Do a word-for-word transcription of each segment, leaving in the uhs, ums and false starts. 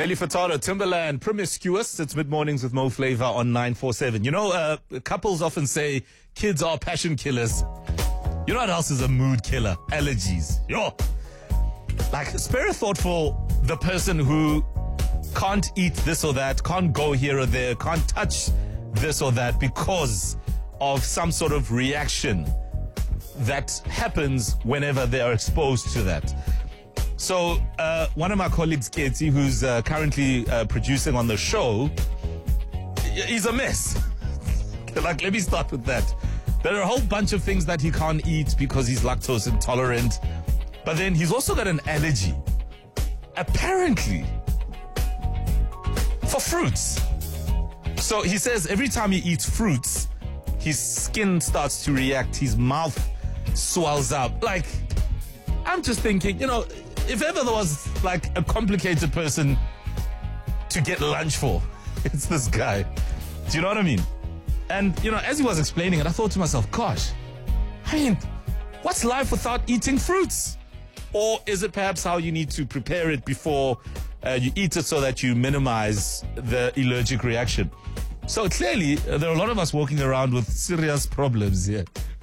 Nelly Furtado, Timberland, Promiscuous. It's Mid-Mornings with Mo Flava on nine four seven. You know, uh, couples often say kids are passion killers. You know what else is a mood killer? Allergies. Yo. Like, spare a thought for the person who can't eat this or that, can't go here or there, can't touch this or that because of some sort of reaction that happens whenever they are exposed to that. So, uh, one of my colleagues, Katie, who's uh, currently uh, producing on the show, he's a mess. Like, let me start with that. There are a whole bunch of things that he can't eat because he's lactose intolerant. But then he's also got an allergy, apparently, for fruits. So he says every time he eats fruits, his skin starts to react, his mouth swells up. Like, I'm just thinking, you know, if ever there was like a complicated person to get lunch for, it's this guy. Do you know what I mean? And, you know, as he was explaining it, I thought to myself, gosh, I mean, what's life without eating fruits? Or is it perhaps how you need to prepare it before uh, you eat it so that you minimize the allergic reaction? So clearly, uh, there are a lot of us walking around with serious problems here.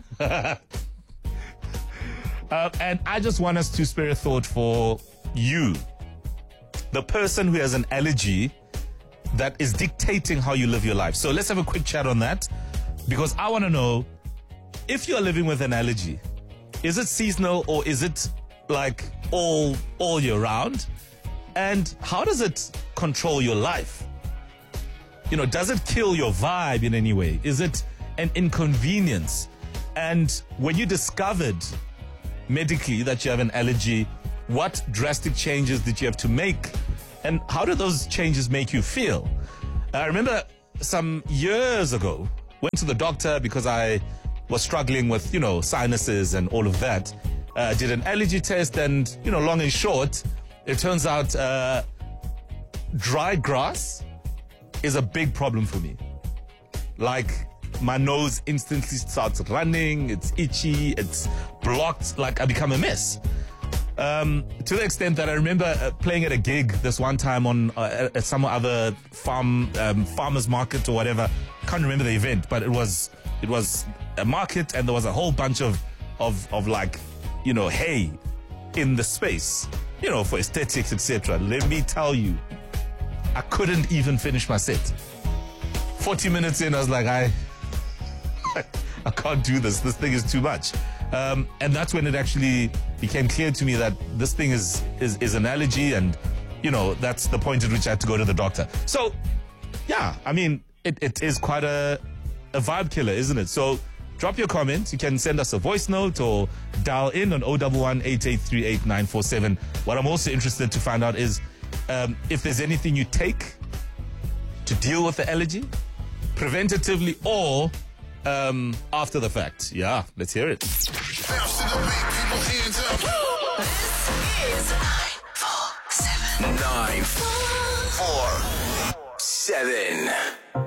Uh, and I just want us to spare a thought for you, the person who has an allergy that is dictating how you live your life. So let's have a quick chat on that, because I want to know, if you're living with an allergy, is it seasonal or is it like all all year round? And how does it control your life? You know, does it kill your vibe in any way? Is it an inconvenience? And when you discovered medically that you have an allergy, what drastic changes did you have to make? And how do those changes make you feel? I remember some years ago, went to the doctor because I was struggling with, you know, sinuses and all of that. Uh, did an allergy test and, you know, long and short, it turns out uh, dry grass is a big problem for me. Like, my nose instantly starts running, it's itchy, it's blocked, like I become a mess. Um, to the extent that I remember uh, playing at a gig this one time on uh, at some other farm um, farmer's market or whatever. Can't remember the event, but it was it was a market and there was a whole bunch of of of like, you know, hay in the space, you know, for aesthetics, et cetera. Let me tell you, I couldn't even finish my set. Forty minutes in, I was like, I. I can't do this. This thing is too much. Um, and that's when it actually became clear to me that this thing is, is, is an allergy, and, you know, that's the point at which I had to go to the doctor. So, yeah, I mean, it, it is quite a, a vibe killer, isn't it? So drop your comments. You can send us a voice note or dial in on zero one one, eight eight three eight, nine four seven. What I'm also interested to find out is um, if there's anything you take to deal with the allergy, preventatively or Um, after the fact. Yeah, let's hear it. Bounce to the beat, people hands up. This is nine four seven. Nine, four, seven.